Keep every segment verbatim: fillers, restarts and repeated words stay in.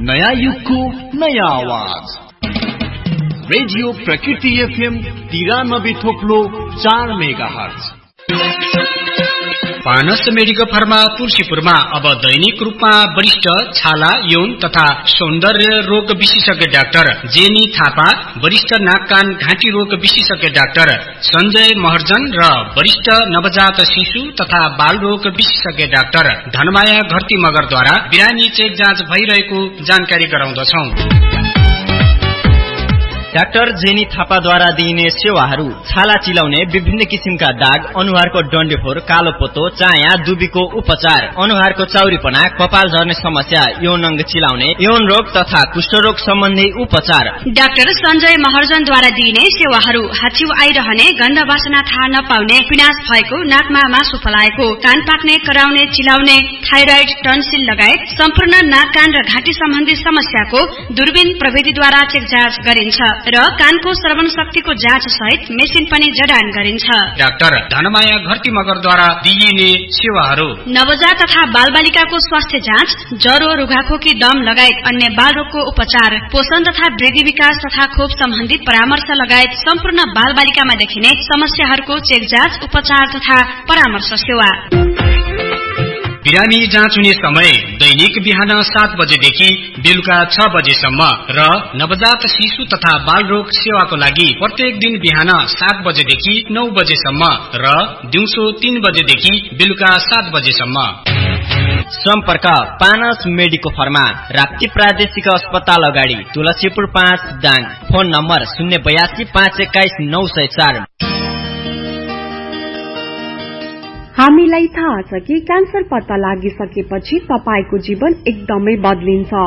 नयाँ युगको नयाँ आवाज रेडियो प्रकृति एफएम तिरानब्बे थोप्लो चार मेगा हर्ज। पानस मेडिकल फार्मा तुलसीपुरमा अब दैनिक रूपमा वरिष्ठ छाला यौन तथा सौन्दर्य रोग विशेषज्ञ डाक्टर जेनी थापा, वरिष्ठ नाक कान घाँटी रोग विशेषज्ञ डाक्टर सञ्जय महर्जन र वरिष्ठ नवजात शिशु तथा बाल रोग विशेषज्ञ डाक्टर धनमाया घरती मगरद्वारा बिरामी चेक जाँच भइरहेको जानकारी गराउँदछौं। डाक्टर जेनी थापाद्वारा दिइने सेवाहरू छाला चिलाउने, विभिन्न किसिमका दाग, अनुहारको डन्डेफोर, कालो पोतो, चाया, दुबीको उपचार, अनुहारको चाउरीपना, कपाल झर्ने समस्या, यौन अंग चिलाउने, यौन रोग तथा कुष्ठरोग सम्बन्धी उपचार। डाक्टर सञ्जय महर्जनद्वारा दिइने सेवाहरू हाच्छिउ आइरहने, गन्ध वासना थाहा नपाउने, पिनास भएको, नाकमा मासु पलाएको, कान पाक्ने, कराउने, चिलाउने, थाइरोइड, टन्सिल लगायत सम्पूर्ण नाक कान र घाँटी सम्बन्धी समस्याको दूरबीन प्रविधिद्वारा चेक जाँच गरिन्छ र कानको श्रवण शक्तिको जाँच सहित मेसिन पनि जडान गरिन्छ। डाक्टर धनमाया घरती मगरद्वारा दिइने सेवाहरू नवजात तथा बालबालिकाको स्वास्थ्य जाँच, ज्वरो, रुघाखोकी, दम लगायत अन्य बाल रोगको उपचार, पोषण तथा वृद्धि विकास तथा खोप सम्बन्धी परामर्श लगायत सम्पूर्ण बालबालिकामा देखिने समस्याहरूको चेक जाँच, उपचार तथा परामर्श सेवा। बिरामी जाँच हुने समय दैनिक बिहान सात बजेदेखि बेलुका छ बजेसम्म र नवजात शिशु तथा बाल रोग सेवाको लागि प्रत्येक दिन बिहान सात बजेदेखि नौ बजेसम्म र दिउँसो तीन बजेदेखि बेलुका सात बजेसम्म। सम्पर्क पानस मेडिको फार्मा, राप्ती प्रादेशिक अस्पताल अगाडि, तुलसीपुर पाँच दाङ। फोन नम्बर शून्य बयासी पाँच एक्काइस नौ सय चार। हामीलाई थाहा छ कि क्यान्सर पत्ता लागिसकेपछि तपाईको जीवन एकदमै बदलिन्छ।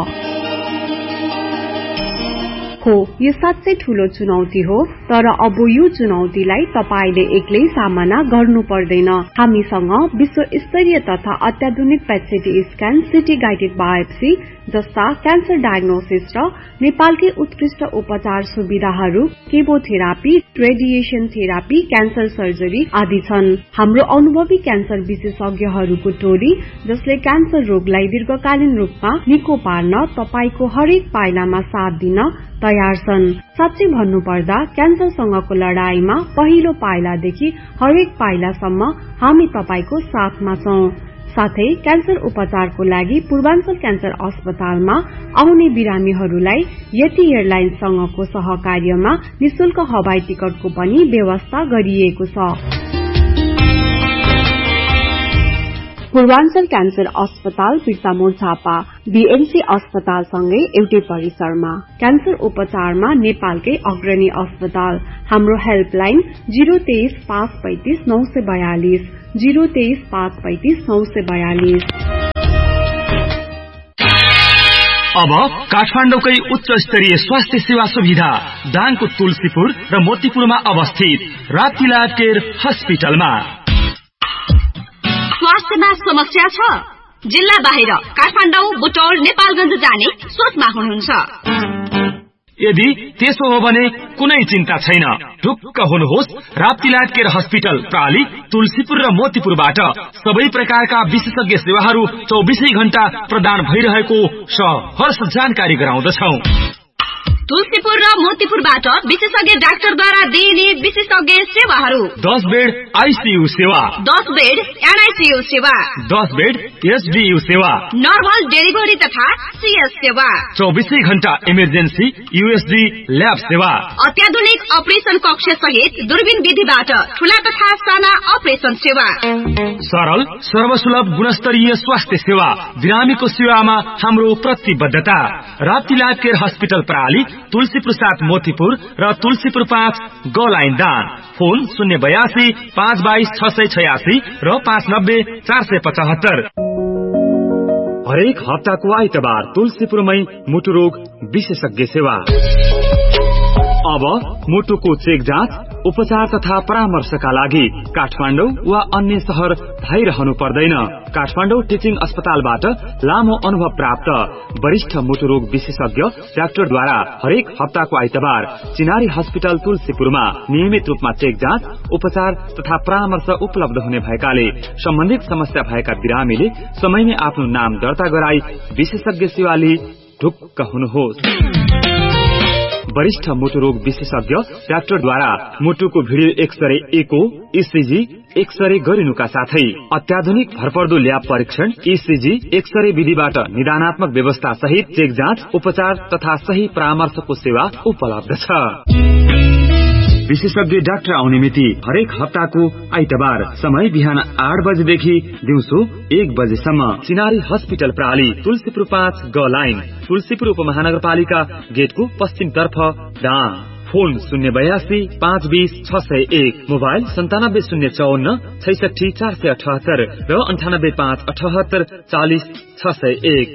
हो, यो साँच्चै ठूलो चुनौती हो, तर अब यो चुनौतीलाई तपाईले एक्लै सामना गर्नु पर्दैन। हामीसँग विश्व स्तरीय तथा अत्याधुनिक पेट स्क्यान, सिटी गाइडेड बायोप्सी जस्ता क्यान्सर डायग्नोसिस र नेपालकै उत्कृष्ट उपचार सुविधाहरू, chemotherapy, radiation therapy, cancer surgery आदि छन्। हाम्रो अनुभवी क्यान्सर विशेषज्ञहरूको टोली जसले क्यान्सर रोगलाई दीर्घकालीन रूपमा निको पार्न तपाईको हरेक पाइलामा साथ दिन तयार छन्। साँच्चै भन्नुपर्दा क्यान्सरसँगको लडाईमा पहिलो पाइलादेखि हरेक पाइलासम्म हामी तपाईको साथमा छौं। साथै क्यान्सर उपचारको लागि पूर्वाञ्चल क्यान्सर अस्पतालमा आउने बिरामीहरूलाई यति एयरलाइन्ससँगको सहकार्यमा निशुल्क हवाई टिकटको पनि व्यवस्था गरिएको छ। पूर्वाञ्चल क्यान्सर अस्पताल बिर्तामोड झापा, बीएमसी अस्पतालसँगै एउटै परिसरमा। क्यान्सर उपचारमा नेपालकै अग्रणी अस्पताल। हाम्रो हेल्पलाइन जीरो तेइस पाँच पैंतिस नौ सय बयालिस, जीरो तेइस पाँच पैंतिस नौ सय बयालिस। अब काठमाडौँकै उच्च स्तरीय स्वास्थ्य सेवा सुविधा दाङको तुलसीपुर र मोतीपुरमा अवस्थित राप्ती लाइफ केयर हस्पिटलमा। स्वास्थ्यमा समस्या छ? जिल्ला बाहिर काठमाडौँ, बुटौल, नेपालगञ्ज जाने सोचमा हुनुहुन्छ? यदि त्यसो हो भने कुनै चिन्ता छैन। ढुक्क हुनुहोस्, Rapti life care hospital प्राली, Tulsipur र मोतीपुरबाट सबै प्रकारका विशेषज्ञ सेवाहरू चौबीसै घण्टा प्रदान भइरहेको सहर्ष जानकारी गराउँदछौ। तुलसीपुर र मोतीपुरबाट विशेषज्ञ डाक्टरद्वारा दिइने विशेषज्ञ सेवाहरू: दस बेड आईसीयू सेवा, दस बेड एनआईसीयू सेवा, दस बेड एसडीयू सेवा, नर्मल डेलिभरी तथा सीएस सेवा, चौबीसै घण्टा इमर्जेन्सी यूएसडी ल्याब सेवा, अत्याधुनिक अपरेशन कक्ष सहित दूरबीन विधिबाट ठूला तथा साना अपरेशन सेवा, सरल सर्वसुलभ गुणस्तरीय स्वास्थ्य सेवा। बिरामीको सेवामा हाम्रो प्रतिबद्धता। Rapti life care hospital प्राली, Tulsipur सात मोतीपुर र तुलसीपुर पाँच गलाइन दान। फोन शून्य बयासी पाँच बाइस छ सय छयासी र पाँच नब्बे चार सय पचहत्तर। हरेक हप्ताको आइतबार तुलसीपुरमै मुटु रोग विशेषज्ञ सेवा। अब मुटुको चेक जाँच, उपचार तथा परामर्शका लागि काठमाडौँ वा अन्य शहर धाइरहनु पर्दैन। काठमाडौँ टिचिङ अस्पतालबाट लामो अनुभव प्राप्त वरिष्ठ मुटु रोग विशेषज्ञ डाक्टरद्वारा हरेक हप्ताको आइतबार चिनारी हस्पिटल तुलसीपुरमा नियमित रूपमा चेक जाँच, उपचार तथा परामर्श उपलब्ध हुने भएकाले सम्बन्धित समस्या भएका बिरामीले समयमै आफ्नो नाम दर्ता गराई विशेषज्ञ सेवा लिई ढुक्क हुनुहोस्। वरिष्ठ मुटु रोग विशेषज्ञ डाक्टरद्वारा मुटुको भिडियो एक्सरे एको इसिजी एक्सरे गरिनुका साथै अत्याधुनिक भरपर्दो ल्याब परीक्षण इसिजी एक्सरे विधिबाट निदानात्मक व्यवस्था सहित चेक जाँच उपचार तथा सही परामर्शको सेवा उपलब्ध छ। विशेषज्ञ डाक्टर आउने मिति हरेक हप्ताको आइतबार, समय बिहान आठ बजेदेखि दिउँसो एक बजेसम्म। चिनारी हस्पिटल प्राली, तुलसीपुर पाँच ग लाइन, तुलसीपुर उपमहानगरपालिका गेटको पश्चिम तर्फ, दाङ। फोन शून्य बयासी पाँच बीस छ सय एक, मोबाइल सन्तानब्बे शून्य चौन्न छैसठी चार सय अठहत्तर र अन्ठानब्बे पाँच अठहत्तर चालिस छ सय एक।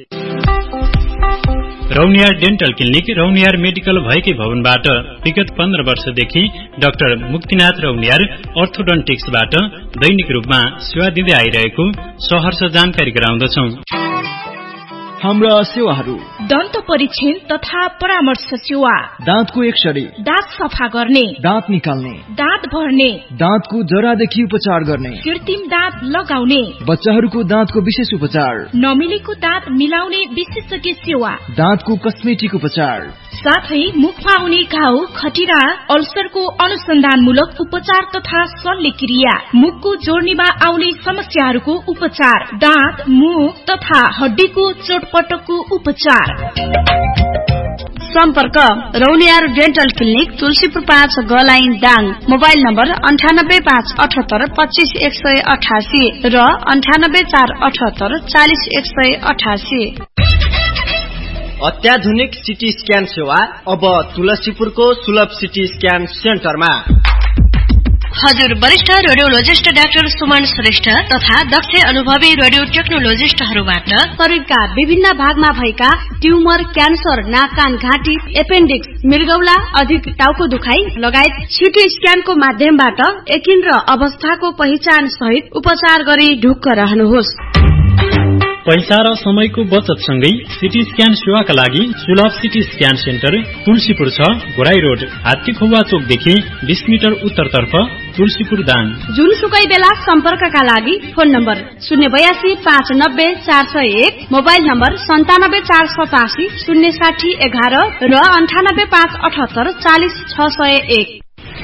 Rauniyar dental clinic Rauniyar medical भएकै भवनबाट विगत पन्ध्र वर्षदेखि डाक्टर मुक्तिनाथ रौनियार अर्थोडन्टिक्सबाट दैनिक रूपमा सेवा दिँदै आइरहेको सहर्ष जानकारी गराउँदछौ। हाम्रा सेवाहरू: दन्त परीक्षण तथा परामर्श सेवा, दाँतको एक्सरे, दाँत सफा गर्ने, दाँत निकाल्ने, दाँत भर्ने, दाँतको जरादेखि उपचार गर्ने, कृत्रिम दाँत लगाउने, बच्चाहरूको दाँतको विशेष उपचार, नमिलेको दाँत मिलाउने विशेषज्ञ सेवा, दाँतको कस्मेटिक उपचार, साथै मुखमा आउने घाउ, खटिरा, अल्सरको अनुसन्धानमूलक उपचार तथा शल्यक्रिया, मुखको जोड्नीमा आउने समस्याहरूको उपचार, दाँत, मुख तथा हड्डीको चोटपटकको उपचार। सम्पर्क रौनियार डेन्टल क्लिनिक, तुलसीपुर पाँच ग लाइन, दाङ। मोबाइल नम्बर अन्ठानब्बे पाँच अठहत्तर पच्चीस एक सय अठासी र अन्ठानब्बे चार अठहत्तर चालिस एक सय अठासी। अत्याधुनिक सिटी स्क्यान सेवा अब तुलसीपुरको सुलभ सिटी स्क्यान सेन्टरमा। हजुर, वरिष्ठ रेडियोलोजिस्ट डाक्टर सुमन श्रेष्ठ तथा दक्ष अनुभवी रेडियो टेक्नोलोजिस्टहरूबाट शरीरका विभिन्न भागमा भएका ट्युमर, क्यान्सर, नाक कान घाँटी, एपेन्डिक्स, मृगौला, अधिक टाउको दुखाइ लगायत सिटी स्क्यानको माध्यमबाट यकिन र अवस्थाको पहिचान सहित उपचार गरी ढुक्क रहनुहोस्। पैसा र समयको बचत सँगै सिटी स्क्यान सेवाका लागि सुलभ सिटी स्क्यान सेन्टर तुलसीपुर छ, घोराई रोड, हात्तीखुवा चोकदेखि बीस मिटर उत्तरतर्फ, तुलसीपुर दाङ। जुनसुकै बेला सम्पर्कका लागि फोन नम्बर शून्य बयासी पाँच नब्बे चार सय एक, मोबाइल नम्बर सन्तानब्बे चार सतासी शून्य साठी एघार र अन्ठानब्बे पाँच अठहत्तर चालिस छ सय एक।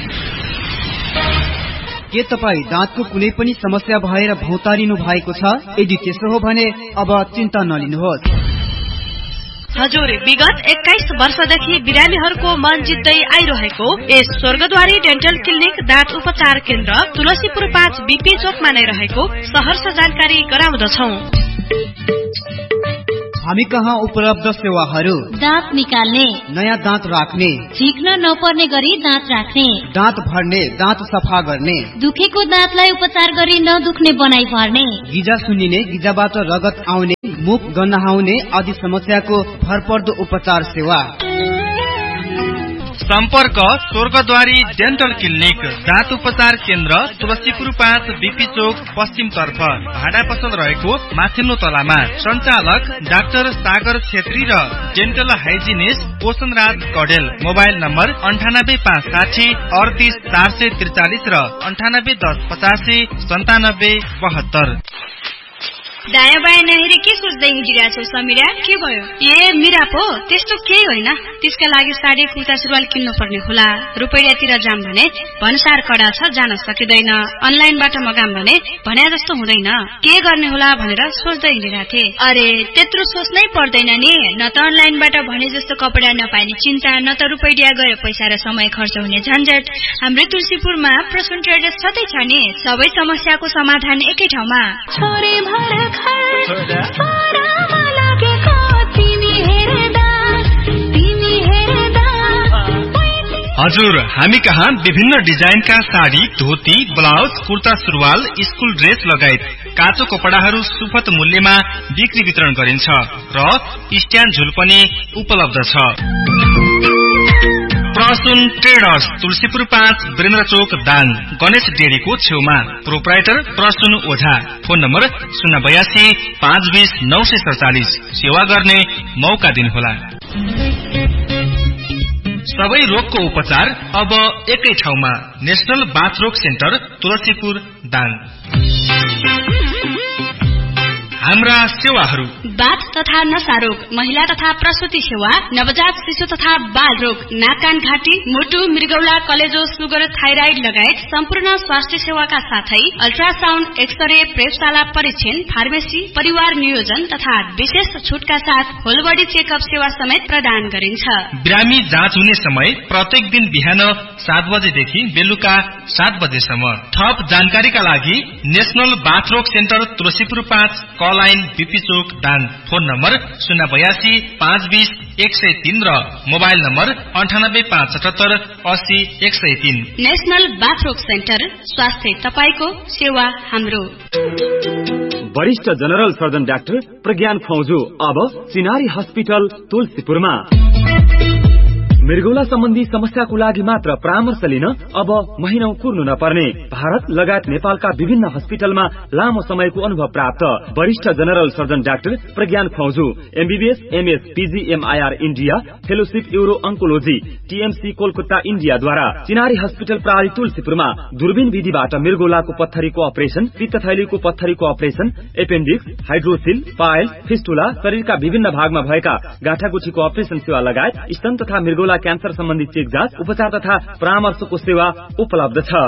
के तपाईँ दाँतको कुनै पनि समस्या भएर भौतारिनु भएको छ? यदि त्यसो हो भने अब चिन्ता नलिनुहोस्। हजुर, विगत एक्काइस वर्षदेखि बिरामीहरूको मन जित्दै आइरहेको यस स्वर्गद्वारी डेन्टल क्लिनिक दाँत उपचार केन्द्र तुलसीपुर पाँच बीपी चोकमा नै रहेको सहर्ष जानकारी गराउँदछौ। हामी कहाँ उपलब्ध सेवाहरू: दाँत निकाल्ने, नयाँ दाँत राख्ने, झिक्न नपर्ने गरी दाँत राख्ने, दाँत भर्ने, दाँत सफा गर्ने, दुखेको दाँतलाई उपचार गरी नदुख्ने बनाइ भर्ने, गिजा सुन्निने, गिजाबाट रगत आउने, मुख गन्हाउने आदि समस्याको भरपर्दो उपचार सेवा। सम्पर्क स्वर्गद्वारी डेन्टल क्लिनिक दाँत उपचार केन्द्र तुलसीपुर पाँच बीपी चोक पश्चिम तर्फ, भाडा पसल रहेको माथिल्लो तलामा। सञ्चालक डाक्टर सागर छेत्री र डेन्टल हाइजिनिस्ट पोषण राज कडेल। मोबाइल नम्बर अन्ठानब्बे पाँच साठी अडतिस चार सय त्रिचालिस र अन्ठानब्बे दस पचासी सन्तानब्बे बहत्तर। दायाँ बायाँ नहेरी के सोच्दै हिँडिरहेछौ समीरा? के भयो? ए मिरा पो, त्यस्तो केही होइन। त्यसका लागि साडी कुर्ता सुरुवाल किन्नु पर्ने होला। रुपैयाँतिर जाम भने भन्सार कडा छ, जान सकिँदैन। अनलाइनबाट मगाम भने भन्या जस्तो हुँदैन। के गर्ने होला भनेर सोच्दै हिँडिरहेथे। अरे त्यत्रो सोच्नै पर्दैन नि। न त अनलाइनबाट भने जस्तो कपडा नपाइने चिन्ता, न त रुपैयाँ गयो पैसा र समय खर्च हुने झन्झट। हाम्रै तुलसीपुरमा प्रसून ट्रेडर्स छँदै छ नि। सबै समस्याको समाधान एकै ठाउँमा। हजुर, हामी कहाँ विभिन्न डिजाइनका साडी, धोती, ब्लाउज, कुर्ता सुरुवाल, स्कुल ड्रेस लगायत काचो कपडाहरू सुपथ मूल्यमा बिक्री वितरण गरिन्छ र स्ट्यान्ड झुल पनि उपलब्ध छ। प्रसून ट्रेडर्स तुलसीपुर पाँच वीरेन्द्र चोक दाङ, गणेश डेरीको छेउमा। प्रोप्राइटर प्रसून ओझा। फोन नम्बर शून्य बयासी पाँच बीस नौ सय सडचालिस। सेवा गर्ने मौका दिनुहोला। सबै रोगको उपचार अब एकै ठाउँमा। नेशनल बाथ रोग सेन्टर तुलसीपुर दाङ। हाम्रा सेवाहरू बाथ तथा नसा रोग, महिला तथा प्रसूति सेवा, नवजात शिशु तथा बाल रोग, नाक कान घाँटी, मुटु, मृगौला, कलेजो, सुगर, थाइराइड लगायत सम्पूर्ण स्वास्थ्य सेवाका साथै अल्ट्रासाउण्ड, एक्सरे, प्रयोगशाला परीक्षण, फार्मेसी, परिवार नियोजन तथा विशेष छुटका साथ होल बडी चेकअप सेवा समेत प्रदान गरिन्छ। बिरामी जाँच हुने समय प्रत्येक दिन बिहान सात बजेदेखि बेलुका सात बजेसम्म। थप जानकारीका लागि नेशनल बाथरोग सेन्टर तुलसीपुर पाँच, कल लाइन बीपी चोक दाङ। फोन नम्बर शून्य बयासी पाँच बीस एक सय तीन र मोबाइल नम्बर अन्ठानब्बे पाँच सतहत्तर अस्सी एक सय तीन। नेशनल बाथरोग सेन्टर, स्वास्थ्य तपाईको, सेवा हाम्रो। वरिष्ठ जनरल सर्जन डाक्टर प्रज्ञान फौजू अब चिनारी हस्पिटल तुलसीपुरमा। मृगौला सम्बन्धी समस्याको लागि मात्र परामर्श लिन अब महिनौं कुर्नु नपर्ने। भारत लगायत नेपालका विभिन्न हस्पिटलमा लामो समयको अनुभव प्राप्त वरिष्ठ जनरल सर्जन डाक्टर प्रज्ञान फौजू, MBBS, MS, पीजीएमआईआर India, fellowship euro अंकोलोजी, TMC Kolkata इन्डियाद्वारा चिनारी हस्पिटल प्राली तुलसीपुरमा दूरबीन विधिबाट मृगौलाको पत्थरीको operation, पित्तथैलीको पत्थरीको operation, appendix, hydroxyl, pile, fistula, शरीरका विभिन्न भागमा भएका गाँठागुठीको अपरेशन सेवा लगायत स्तन तथा मृगौला क्यान्सर सम्बन्धी चेक जाँच, उपचार तथा परामर्शको सेवा उपलब्ध छ।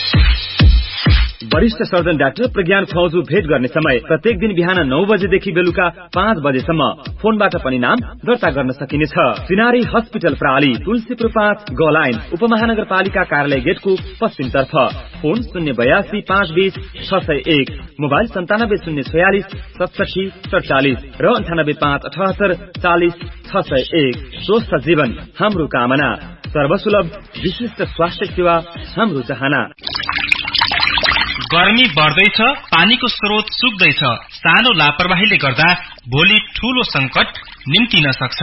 वरिष्ठ सर्जन डाक्टर प्रज्ञान फौजू भेट गर्ने समय प्रत्येक दिन बिहान नौ बजेदेखि बेलुका पाँच बजेसम्म। फोनबाट पनि नाम दर्ता गर्न सकिनेछ। चिनारी हस्पिटल प्राली, तुलसीपुर पाँच, ग लाइन, उपमहानगरपालिका कार्यालय गेटको पश्चिम तर्फ। फोन शून्य बयासी पाँच बीस छ सय एक, मोबाइल सन्तानब्बे शून्य छयालिस सतसठी सडचालिस र अन्ठानब्बे पाँच अठहत्तर चालिस छ सय एक। स्वस्थ जीवन हाम्रो कामना, सर्वसुलभ विशिष्ट स्वास्थ्य सेवा हाम्रो चाहना। गर्मी बढ्दैछ, पानीको स्रोत सुक्दैछ। सानो लापरवाहीले गर्दा भोलि ठूलो संकट निम्तिन सक्छ।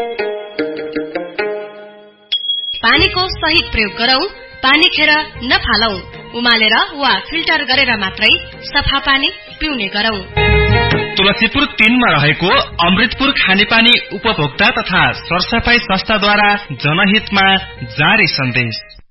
पानीको सही प्रयोग गरौं, पानी खेर नफालौं, उमालेर वा फिल्टर गरेर मात्रै सफा पानी पिउने गरौं। तुलसीपुर तीनमा रहेको अमृतपुर खानेपानी उपभोक्ता तथा सरसफाई संस्थाद्वारा जनहितमा जारी सन्देश।